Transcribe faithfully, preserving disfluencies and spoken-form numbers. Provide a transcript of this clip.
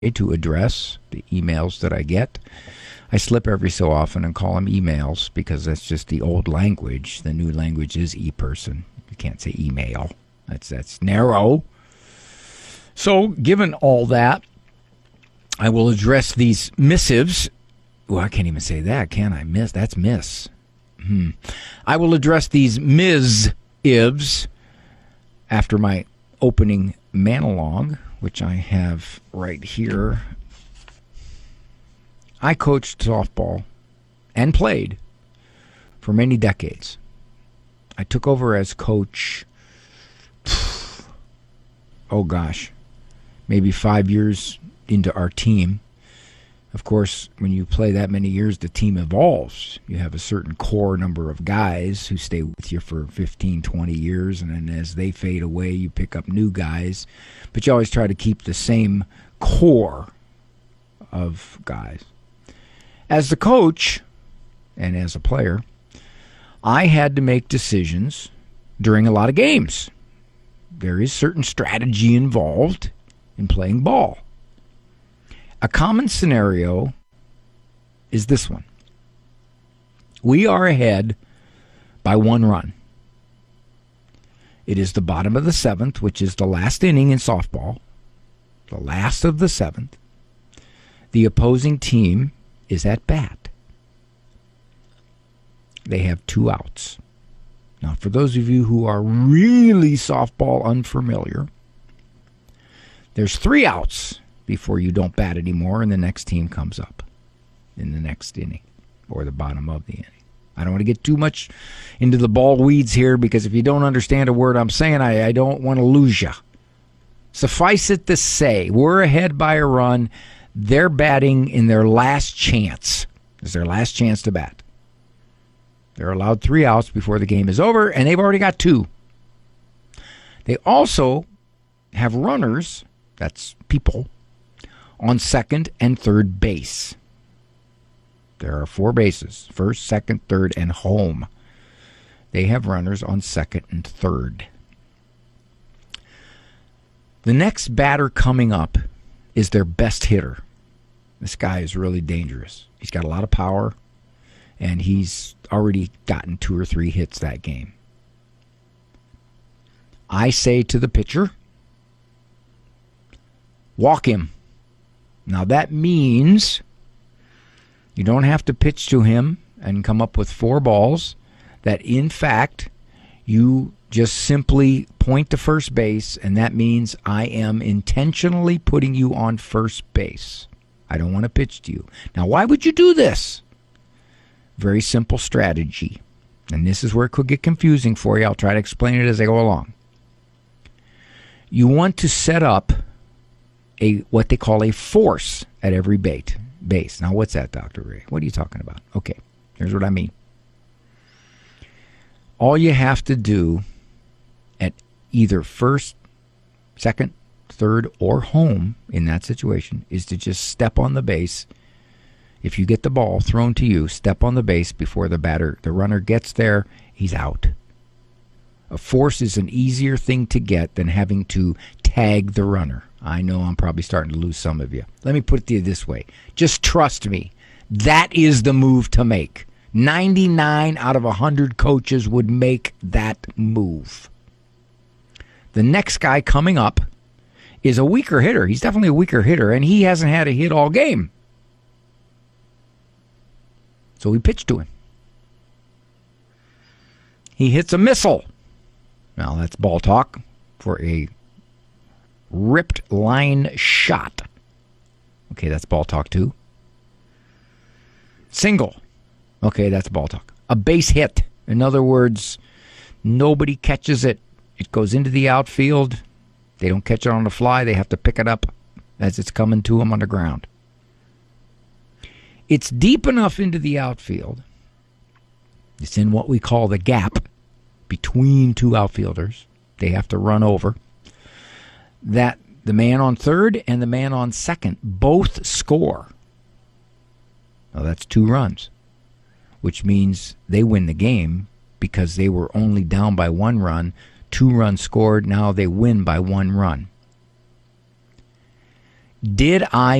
to address the emails that I get. I slip every so often and call them emails because that's just the old language. The new language is e-person. You can't say email. That's that's narrow. So, given all that, I will address these missives. Well, I can't even say that, can I? Miss. That's miss. Hmm. I will address these missives after my opening monologue, which I have right here. I coached softball and played for many decades. I took over as coach, oh gosh, maybe five years into our team. Of course, when you play that many years, the team evolves. You have a certain core number of guys who stay with you for fifteen, twenty years, and then as they fade away, you pick up new guys. But you always try to keep the same core of guys. As the coach and as a player, I had to make decisions during a lot of games. There is certain strategy involved in playing ball. A common scenario is this one. We are ahead by one run. It is the bottom of the seventh, which is the last inning in softball, the last of the seventh. The opposing team is at bat. They have two outs. Now, for those of you who are really softball unfamiliar, there's three outs before you don't bat anymore and the next team comes up in the next inning or the bottom of the inning. I don't want to get too much into the ball weeds here because if you don't understand a word I'm saying, I, I don't want to lose you. Suffice it to say, we're ahead by a run. They're batting in their last chance. It's their last chance to bat. They're allowed three outs before the game is over, and they've already got two. They also have runners, that's people, on second and third base. There are four bases, first, second, third, and home. They have runners on second and third. The next batter coming up is their best hitter. This guy is really dangerous. He's got a lot of power, and he's already gotten two or three hits that game. I say to the pitcher, walk him. Now that means you don't have to pitch to him and come up with four balls. That in fact, you just simply point to first base, and that means I am intentionally putting you on first base. I don't want to pitch to you. Now, why would you do this? Very simple strategy. And this is where it could get confusing for you. I'll try to explain it as I go along. You want to set up a what they call a force at every bait, base. Now, what's that, Doctor Ray? What are you talking about? Okay, here's what I mean. All you have to do at either first, second, third, or home in that situation is to just step on the base. If you get the ball thrown to you, step on the base before the batter, the runner gets there, he's out. A force is an easier thing to get than having to tag the runner. I know I'm probably starting to lose some of you. Let me put it to you this way. Just trust me. That is the move to make. ninety-nine out of one hundred coaches would make that move. The next guy coming up is a weaker hitter. He's definitely a weaker hitter, and he hasn't had a hit all game. So we pitch to him. He hits a missile. Now that's ball talk for a ripped line shot. Okay, that's ball talk too. Single. Okay, that's ball talk. A base hit. In other words, nobody catches it. It goes into the outfield. They don't catch it on the fly. They have to pick it up as it's coming to them on the ground. It's deep enough into the outfield. It's in what we call the gap between two outfielders. They have to run over. That the man on third and the man on second both score. Now that's two runs, which means they win the game because they were only down by one run. Two runs scored. Now they win by one run. Did I